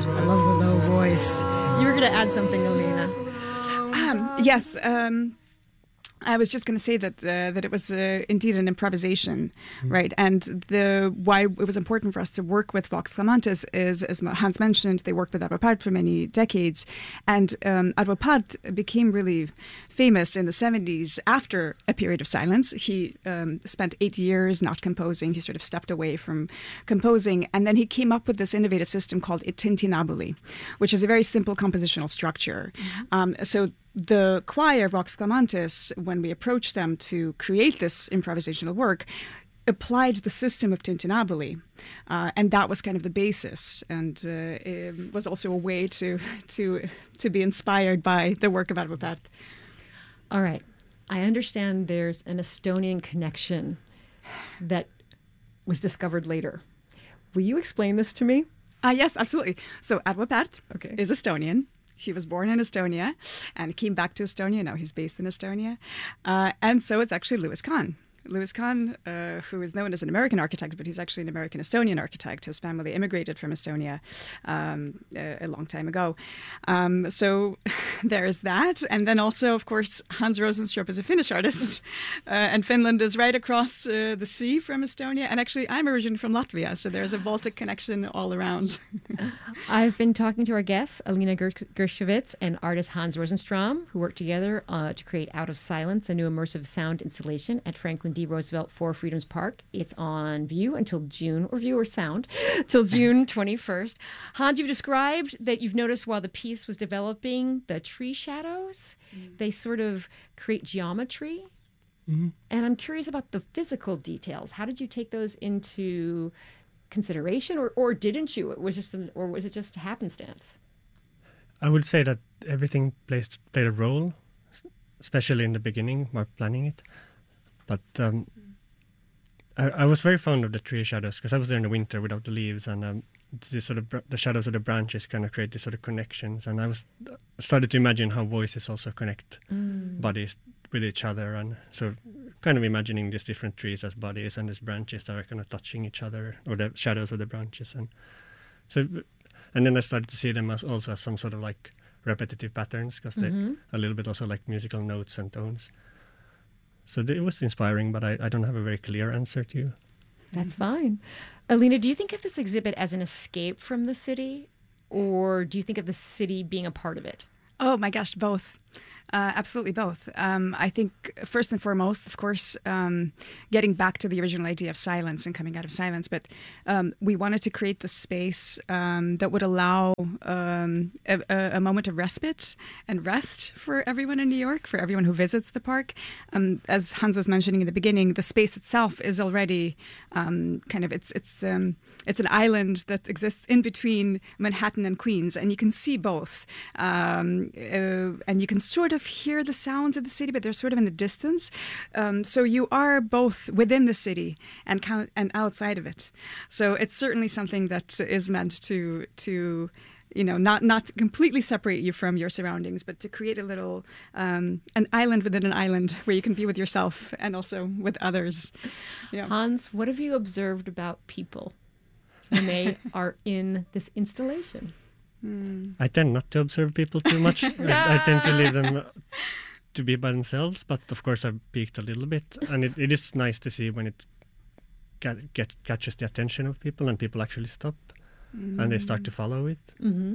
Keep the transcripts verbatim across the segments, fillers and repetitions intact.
I love the low voice. You were going to add something, Alina. Um, yes. Um, I was just going to say that uh, that it was uh, indeed an improvisation, mm. right? And the why it was important for us to work with Vox Clamantis is, as Hans mentioned, they worked with Arvo Pärt for many decades, and um, Arvo Pärt became really famous in the seventies after a period of silence. He um, spent eight years not composing. He sort of stepped away from composing, and then he came up with this innovative system called tintinnabuli, which is a very simple compositional structure. Mm-hmm. Um, so. The choir, Vox Clamantis, when we approached them to create this improvisational work, applied the system of tintinnabuli, uh, and that was kind of the basis, and uh, it was also a way to to to be inspired by the work of Arvo Pärt. All right, I understand there's an Estonian connection that was discovered later. Will you explain this to me? Uh, yes, absolutely. So Arvo Pärt okay. is Estonian. He was born in Estonia and came back to Estonia. Now he's based in Estonia. Uh, and so it's actually Louis Kahn. Louis Kahn, uh, who is known as an American architect, but he's actually an American-Estonian architect. His family immigrated from Estonia um, a, a long time ago. Um, so there's that. And then also, of course, Hans Rosenstrup is a Finnish artist. Uh, and Finland is right across uh, the sea from Estonia. And actually, I'm originally from Latvia, so there's a Baltic connection all around. I've been talking to our guests, Alina Gershkovits and artist Hans Rosenstrom, who worked together uh, to create Out of Silence, a new immersive sound installation at Franklin D. Roosevelt Four Freedoms Park. It's on view until June, or view or sound, till June twenty-first. Hans, you've described that you've noticed while the piece was developing the tree shadows, mm. they sort of create geometry. Mm-hmm. And I'm curious about the physical details. How did you take those into consideration, or, or didn't you? It was just an, or was it just happenstance? I would say that everything plays, played a role, especially in the beginning while planning it. But um, I, I was very fond of the tree shadows because I was there in the winter without the leaves, and um, this sort of br- the shadows of the branches kind of create these sort of connections. And I was started to imagine how voices also connect mm. bodies with each other, and so kind of imagining these different trees as bodies and these branches that are kind of touching each other, or the shadows of the branches, and so and then I started to see them as also as some sort of like repetitive patterns because mm-hmm. they're a little bit also like musical notes and tones. So it was inspiring, but I, I don't have a very clear answer to you. That's fine. Alina, do you think of this exhibit as an escape from the city, or do you think of the city being a part of it? Oh my gosh, both. Uh, absolutely both. Um, I think first and foremost, of course, um, getting back to the original idea of silence and coming out of silence, but um, we wanted to create the space um, that would allow um, a, a moment of respite and rest for everyone in New York, for everyone who visits the park. Um, as Hans was mentioning in the beginning, the space itself is already um, kind of, it's it's um, it's an island that exists in between Manhattan and Queens, and you can see both. Um, uh, and you can sort of hear the sounds of the city, but they're sort of in the distance. Um, so you are both within the city and count, and outside of it. So it's certainly something that is meant to to you know not not completely separate you from your surroundings, but to create a little um, an island within an island where you can be with yourself and also with others. You know. Hans, what have you observed about people when they are in this installation? Mm. I tend not to observe people too much. I, I tend to leave them to be by themselves, but of course I've peeked a little bit, and it, it is nice to see when it get, get catches the attention of people and people actually stop mm. and they start to follow it. Mm-hmm.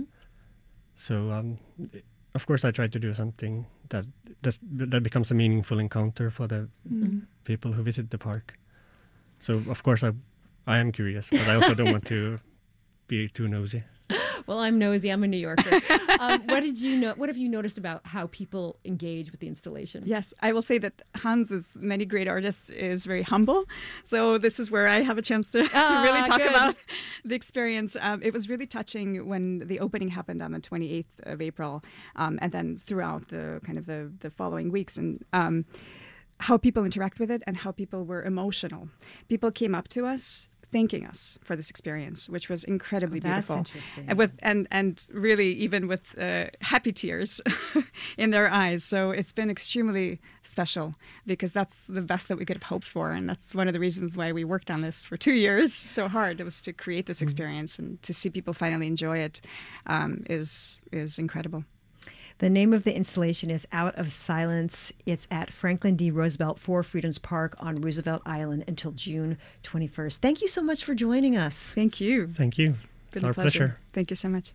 So um, of course I try to do something that that's, that becomes a meaningful encounter for the mm. people who visit the park. So of course I I am curious, but I also don't want to be too nosy. Well, I'm nosy. I'm a New Yorker. um, what did you know? What have you noticed about how people engage with the installation? Yes, I will say that Hans, as many great artists, is very humble. So this is where I have a chance to, ah, to really talk good. about the experience. Um, it was really touching when the opening happened on the twenty-eighth of April, um, and then throughout the kind of the, the following weeks, and um, how people interact with it and how people were emotional. People came up to us thanking us for this experience, which was incredibly Oh, that's beautiful. interesting. And with and and really even with uh, happy tears in their eyes. So it's been extremely special because that's the best that we could have hoped for, and that's one of the reasons why we worked on this for two years so hard. It was to create this experience, and to see people finally enjoy it um, is is incredible. The name of the installation is Out of Silence. It's at Franklin D. Roosevelt Four Freedoms Park on Roosevelt Island until June twenty-first. Thank you so much for joining us. Thank you. Thank you. It's Been a our pleasure. pleasure. Thank you so much.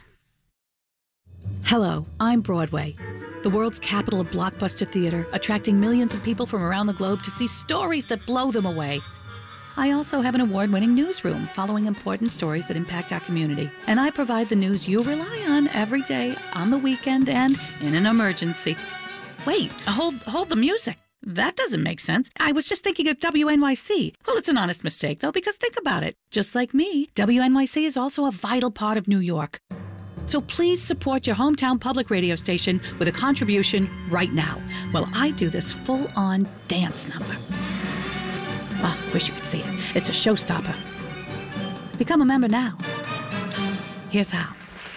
Hello, I'm Broadway, the world's capital of blockbuster theater, attracting millions of people from around the globe to see stories that blow them away. I also have an award-winning newsroom following important stories that impact our community. And I provide the news you rely on every day, on the weekend, and in an emergency. Wait, hold, hold the music. That doesn't make sense. I was just thinking of W N Y C. Well, it's an honest mistake, though, because think about it. Just like me, W N Y C is also a vital part of New York. So please support your hometown public radio station with a contribution right now, while I do this full-on dance number. Ah, wish you could see it. It's a showstopper. Become a member now. Here's how.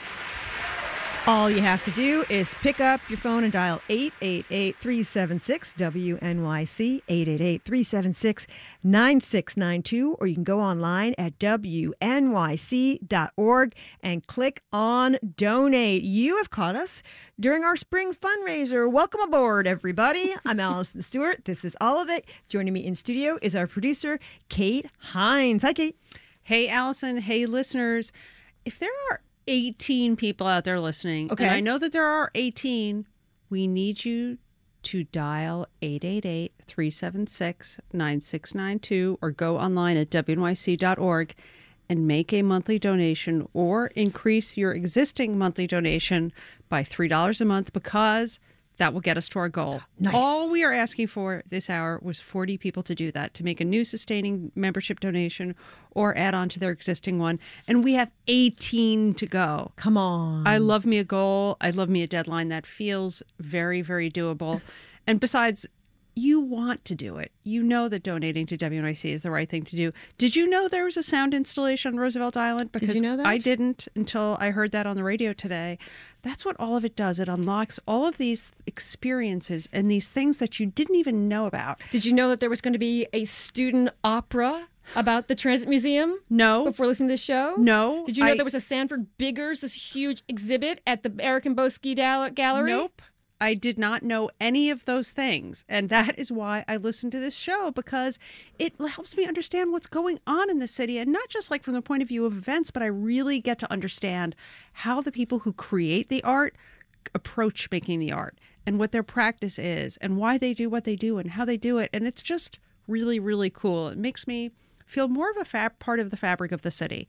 All you have to do is pick up your phone and dial eight eight eight, three seven six, W N Y C, eight eight eight, three seven six, nine six nine two, or you can go online at W N Y C dot org and click on Donate. You have caught us during our spring fundraiser. Welcome aboard, everybody. I'm Allison Stewart. This is All of It. Joining me in studio is our producer, Kate Hines. Hi, Kate. Hey, Allison. Hey, listeners. If there are eighteen people out there listening, okay, and I know that there are eighteen, we need you to dial eight eight eight, three seven six, nine six nine two or go online at W N Y C dot org and make a monthly donation or increase your existing monthly donation by three dollars a month, because that will get us to our goal. Nice. All we are asking for this hour was forty people to do that, to make a new sustaining membership donation or add on to their existing one. And we have eighteen to go. Come on. I love me a goal. I love me a deadline that feels very, very doable. And besides, you want to do it. You know that donating to W N Y C is the right thing to do. Did you know there was a sound installation on Roosevelt Island? Because Did you know that? I didn't until I heard that on the radio today. That's what all of it does. It unlocks all of these experiences and these things that you didn't even know about. Did you know that there was going to be a student opera about the Transit Museum? No. Before listening to this show? No. Did you know I- there was a Sanford Biggers, this huge exhibit at the Eric and Bo Ski Dal- Gallery? Nope. I did not know any of those things. And that is why I listen to this show, because it helps me understand what's going on in the city. And not just like from the point of view of events, but I really get to understand how the people who create the art approach making the art and what their practice is and why they do what they do and how they do it. And it's just really, really cool. It makes me feel more of a fab- part of the fabric of the city.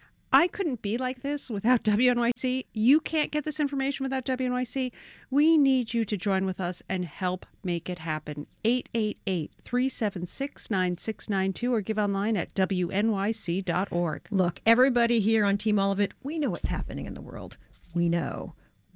I couldn't be like this without W N Y C. You can't get this information without W N Y C. We need you to join with us and help make it happen. eight eight eight, three seven six, nine six nine two or give online at W N Y C dot org. Look, everybody here on Team All of It, we know what's happening in the world. We know.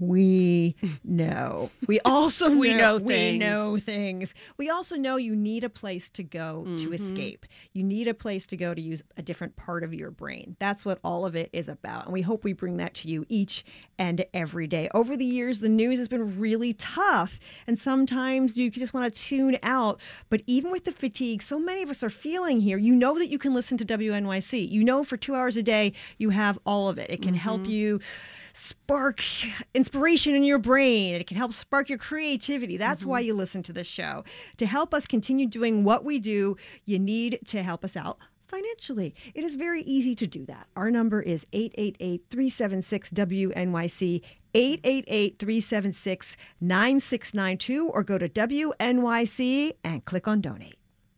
We know. We also know, We know we things. know things. We also know you need a place to go to escape. You need a place to go to use a different part of your brain. That's what All of It is about. And we hope we bring that to you each and every day. Over the years, the news has been really tough. And sometimes you just want to tune out. But even with the fatigue so many of us are feeling here, you know that you can listen to W N Y C. You know for two hours a day, you have All of It. It can help you spark inspiration in your brain. It can help spark your creativity. That's mm-hmm. why you listen to this show. To help us continue doing what we do, you need to help us out financially. It is very easy to do that. Our number is eight eight eight, three seven six, W N Y C, eight eight eight, three seven six, nine six nine two, or go to W N Y C and click on Donate.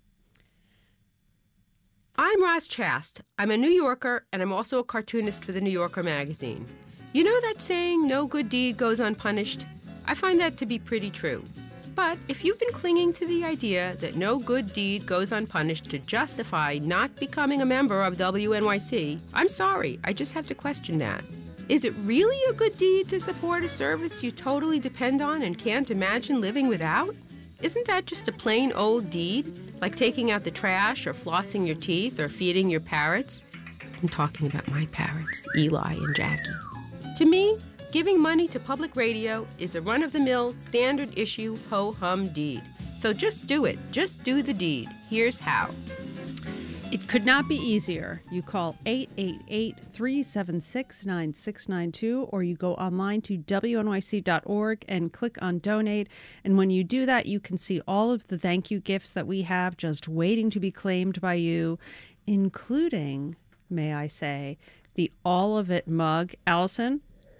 I'm Roz Chast. I'm a New Yorker, and I'm also a cartoonist for the New Yorker magazine. You know that saying, no good deed goes unpunished? I find that to be pretty true. But if you've been clinging to the idea that no good deed goes unpunished to justify not becoming a member of W N Y C, I'm sorry, I just have to question that. Is it really a good deed to support a service you totally depend on and can't imagine living without? Isn't that just a plain old deed? like taking out the trash or flossing your teeth or feeding your parrots. I'm talking about my parrots, Eli and Jackie. To me, giving money to public radio is a run-of-the-mill, standard-issue, ho-hum deed. So just do it. Just do the deed. Here's how. It could not be easier. You call eight eight eight, three seven six, nine six nine two or you go online to W N Y C dot org and click on donate. And when you do that, you can see all of the thank you gifts that we have just waiting to be claimed by you, including, may I say, the All of It mug. Allison?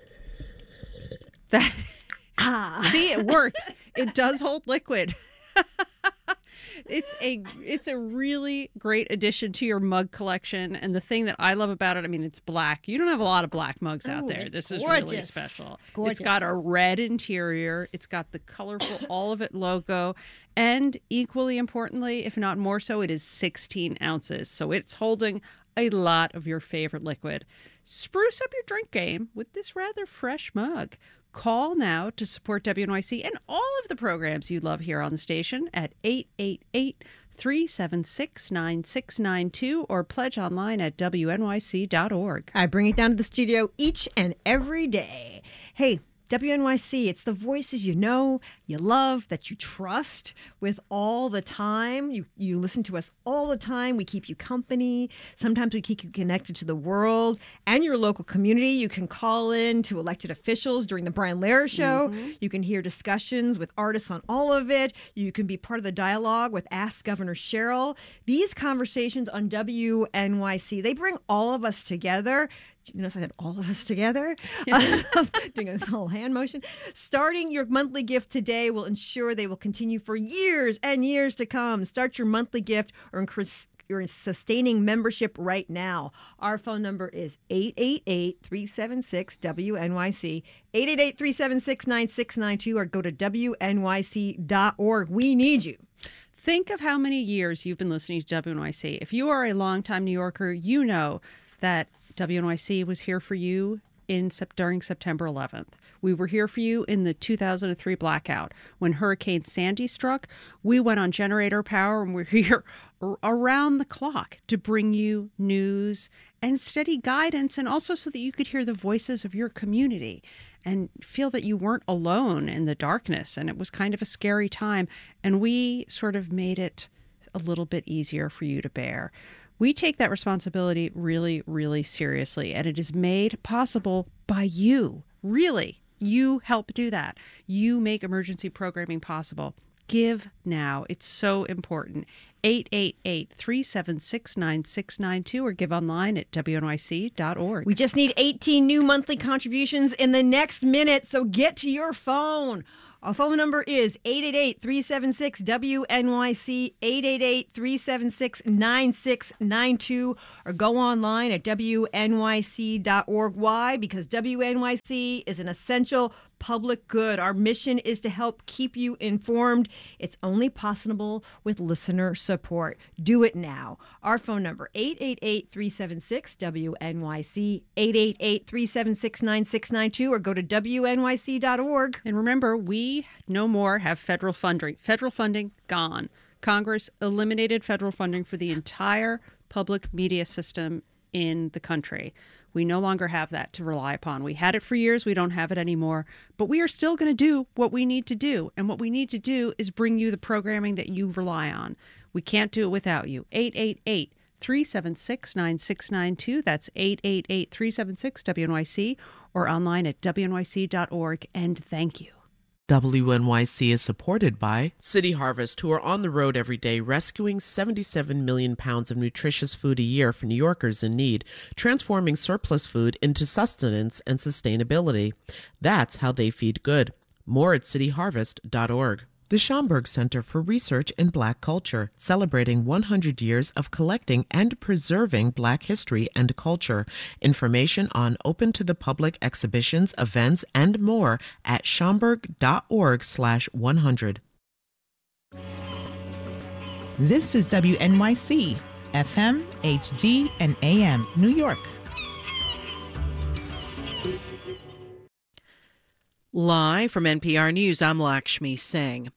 That ah. See, it works. It does hold liquid. It's a it's a really great addition to your mug collection. And the thing that I love about it, I mean, it's black. You don't have a lot of black mugs out Ooh, there. This gorgeous. is really special. It's gorgeous. It's got a red interior. It's got the colorful All of It logo. And equally importantly, if not more so, it is sixteen ounces. So it's holding a lot of your favorite liquid. Spruce up your drink game with this rather fresh mug. Call now to support W N Y C and all of the programs you love here on the station at eight eight eight, three seven six, nine six nine two or pledge online at W N Y C dot org. I bring it down to the studio each and every day. Hey, W N Y C, it's the voices you know, you love, that you trust with all the time. You you listen to us all the time. We keep you company. Sometimes we keep you connected to the world and your local community. You can call in to elected officials during the Brian Lehrer Show. Mm-hmm. You can hear discussions with artists on all of it. You can be part of the dialogue with Ask Governor Cheryl. These conversations on W N Y C, they bring all of us together. You notice I said all of us together, uh, doing a whole hand motion. Starting your monthly gift today will ensure they will continue for years and years to come. Start your monthly gift or increase your sustaining membership right now. Our phone number is eight eight eight, three seven six, W N Y C, eight eight eight, three seven six, nine six nine two, or go to W N Y C dot org. We need you. Think of how many years you've been listening to W N Y C. If you are a longtime New Yorker, you know that W N Y C was here for you in during September eleventh. We were here for you in the two thousand three blackout. When Hurricane Sandy struck, we went on generator power and we're here around the clock to bring you news and steady guidance, and also so that you could hear the voices of your community and feel that you weren't alone in the darkness. And it was kind of a scary time, and we sort of made it a little bit easier for you to bear. We take that responsibility really, really seriously, and it is made possible by you. Really, you help do that. You make emergency programming possible. Give now. It's so important. eight eight eight, three seven six, nine six nine two or give online at W N Y C dot org. We just need eighteen new monthly contributions in the next minute, so get to your phone. Our phone number is eight eight eight, three seven six, W N Y C, eight eight eight, three seven six, nine six nine two, or go online at W N Y C dot org. Why? Because W N Y C is an essential public good. Our mission is to help keep you informed. It's only possible with listener support. Do it now. Our phone number, eight eight eight, three seven six, W N Y C, eight eight eight, three seven six, nine six nine two, or go to W N Y C dot org. And remember, we no more have federal funding. Federal funding gone. Congress eliminated federal funding for the entire public media system in the country. We no longer have that to rely upon. We had it for years. We don't have it anymore. But we are still going to do what we need to do. And what we need to do is bring you the programming that you rely on. We can't do it without you. eight eight eight, three seven six, nine six nine two. That's eight eight eight, three seven six, W N Y C or online at W N Y C dot org. And thank you. W N Y C is supported by City Harvest, who are on the road every day rescuing seventy-seven million pounds of nutritious food a year for New Yorkers in need, transforming surplus food into sustenance and sustainability. That's how they feed good. More at city harvest dot org. The Schomburg Center for Research in Black Culture, celebrating one hundred years of collecting and preserving Black history and culture. Information on open-to-the-public exhibitions, events, and more at schomburg dot org slash one hundred. This is W N Y C, F M, H D, and A M, New York. Live from N P R News, I'm Lakshmi Singh.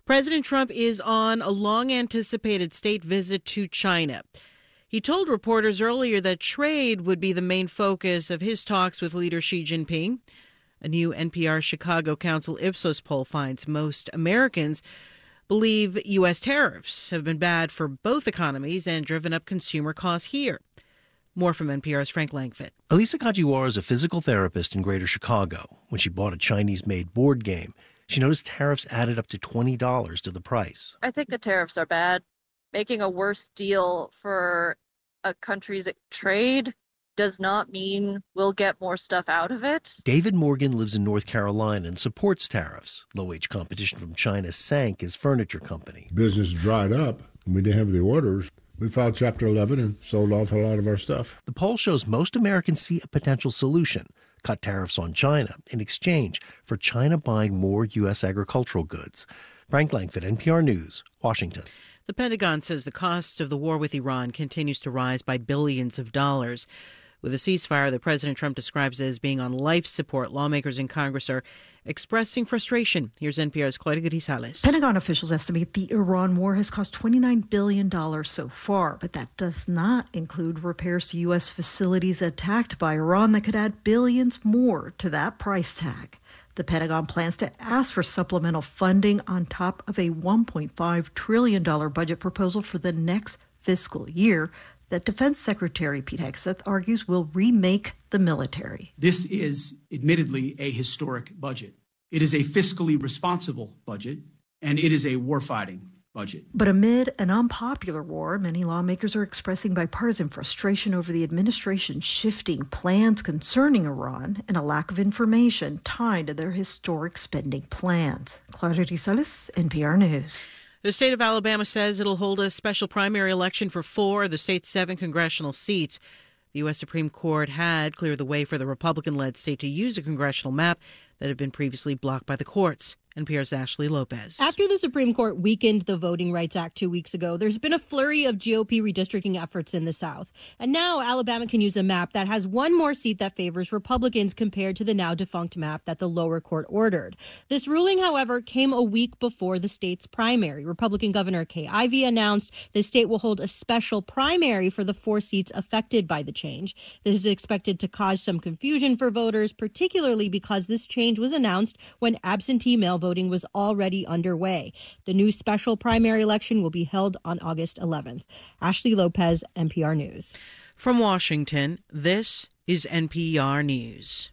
President Trump is on a long-anticipated state visit to China. He told reporters earlier that trade would be the main focus of his talks with leader Xi Jinping. A new N P R Chicago Council Ipsos poll finds most Americans believe U S tariffs have been bad for both economies and driven up consumer costs here. More from N P R's Frank Langfitt. Elisa Kajiwara is a physical therapist in Greater Chicago. When she bought a Chinese-made board game, she noticed tariffs added up to twenty dollars to the price. I think the tariffs are bad. Making a worse deal for a country's trade does not mean we'll get more stuff out of it. David Morgan lives in North Carolina and supports tariffs. Low-wage competition from China sank his furniture company. Business dried up. We didn't have the orders. We filed Chapter eleven and sold off a lot of our stuff. The poll shows most Americans see a potential solution: cut tariffs on China in exchange for China buying more U S agricultural goods. Frank Langfitt, N P R News, Washington. The Pentagon says the cost of the war with Iran continues to rise by billions of dollars. With a ceasefire that President Trump describes as being on life support, lawmakers in Congress are expressing frustration. Here's N P R's Claudia Grisales. Pentagon officials estimate the Iran war has cost twenty-nine billion dollars so far, but that does not include repairs to U S facilities attacked by Iran that could add billions more to that price tag. The Pentagon plans to ask for supplemental funding on top of a one point five trillion dollars budget proposal for the next fiscal year that Defense Secretary Pete Hegseth argues will remake the military. This is admittedly a historic budget. It is a fiscally responsible budget, and it is a warfighting budget. But amid an unpopular war, many lawmakers are expressing bipartisan frustration over the administration's shifting plans concerning Iran and a lack of information tied to their historic spending plans. Claudia Grisales, N P R News. The state of Alabama says it'll hold a special primary election for four of the state's seven congressional seats. The U S Supreme Court had cleared the way for the Republican-led state to use a congressional map that had been previously blocked by the courts. N P R's Ashley Lopez. After the Supreme Court weakened the Voting Rights Act two weeks ago, there's been a flurry of G O P redistricting efforts in the South. And now Alabama can use a map that has one more seat that favors Republicans compared to the now defunct map that the lower court ordered. This ruling, however, came a week before the state's primary. Republican Governor Kay Ivey announced the state will hold a special primary for the four seats affected by the change. This is expected to cause some confusion for voters, particularly because this change was announced when absentee mail voting was already underway. The new special primary election will be held on August eleventh. Ashley Lopez, N P R News. From Washington, this is N P R News.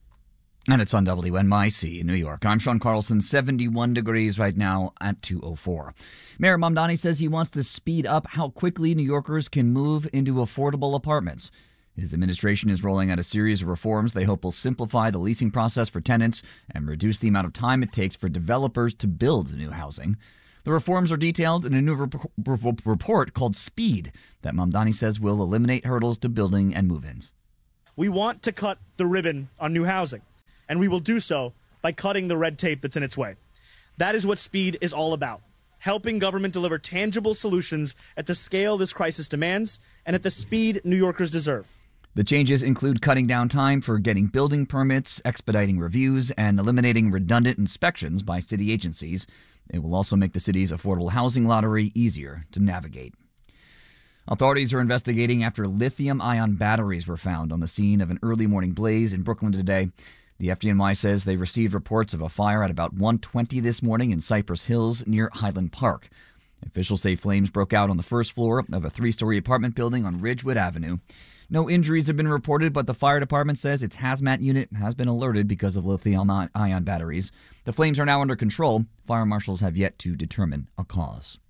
And it's on W N Y C in New York. I'm Sean Carlson, seventy-one degrees right now at two oh four. Mayor Mamdani says he wants to speed up how quickly New Yorkers can move into affordable apartments. His administration is rolling out a series of reforms they hope will simplify the leasing process for tenants and reduce the amount of time it takes for developers to build new housing. The reforms are detailed in a new rep- report called Speed that Mamdani says will eliminate hurdles to building and move-ins. We want to cut the ribbon on new housing, and we will do so by cutting the red tape that's in its way. That is what Speed is all about, helping government deliver tangible solutions at the scale this crisis demands and at the speed New Yorkers deserve. The changes include cutting down time for getting building permits, expediting reviews, and eliminating redundant inspections by city agencies. It will also make the city's affordable housing lottery easier to navigate. Authorities are investigating after lithium-ion batteries were found on the scene of an early morning blaze in Brooklyn today. The F D N Y says they received reports of a fire at about one twenty this morning in Cypress Hills near Highland Park. Officials say flames broke out on the first floor of a three-story apartment building on Ridgewood Avenue. No injuries have been reported, but the fire department says its hazmat unit has been alerted because of lithium-ion batteries. The flames are now under control. Fire marshals have yet to determine a cause.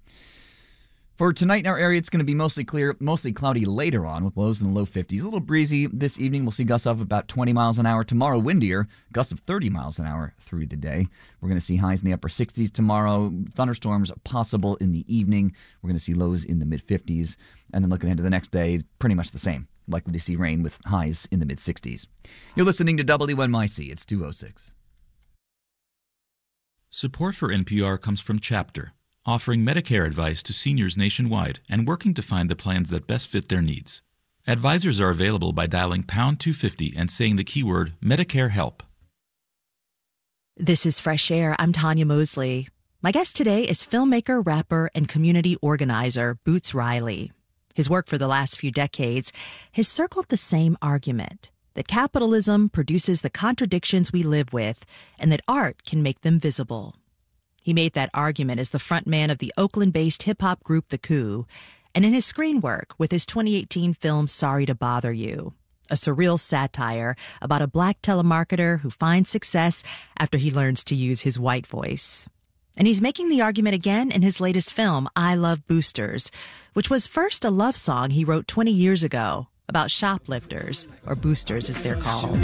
For tonight in our area, it's going to be mostly clear, mostly cloudy later on with lows in the low fifties. A little breezy this evening. We'll see gusts of about twenty miles an hour. Tomorrow, windier, gusts of thirty miles an hour through the day. We're going to see highs in the upper sixties tomorrow. Thunderstorms possible in the evening. We're going to see lows in the mid-fifties. And then looking ahead to the next day, pretty much the same. Likely to see rain with highs in the mid-sixties. You're listening to W N Y C. It's two oh six. Support for N P R comes from Chapter, offering Medicare advice to seniors nationwide and working to find the plans that best fit their needs. Advisors are available by dialing pound two fifty and saying the keyword Medicare Help. This is Fresh Air. I'm Tanya Mosley. My guest today is filmmaker, rapper, and community organizer Boots Riley. His work for the last few decades has circled the same argument, that capitalism produces the contradictions we live with and that art can make them visible. He made that argument as the frontman of the Oakland-based hip-hop group The Coup, and in his screen work with his twenty eighteen film Sorry to Bother You, a surreal satire about a black telemarketer who finds success after he learns to use his white voice. And he's making the argument again in his latest film, I Love Boosters, which was first a love song he wrote twenty years ago about shoplifters, or boosters as they're called.